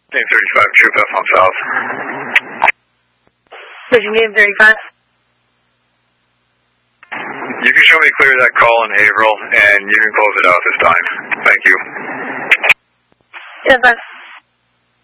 Name 35, Troop F on South. Pushing name 35. You can show me clear that call in Haverhill, and you can close it out this time. Thank you. Yeah, bye.